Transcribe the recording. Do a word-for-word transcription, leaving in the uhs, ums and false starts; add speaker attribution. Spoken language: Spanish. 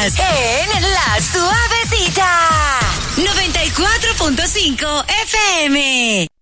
Speaker 1: Estás en La Suavecita. noventa y cuatro punto cinco F M.